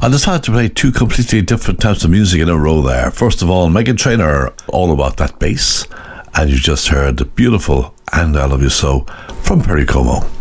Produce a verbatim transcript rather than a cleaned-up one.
I decided to play two completely different types of music in a row there. First of all, Meghan Trainor, All About That Bass, and you just heard the beautiful And I Love You So from Perry Como.